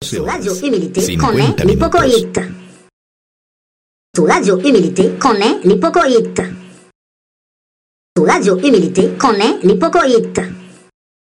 Su Radio Humilité 50 connaît l'hypocoïte. Su Radio Humilité connaît l'hypocoïte. Su Radio Humilité connaît l'hypocoïte.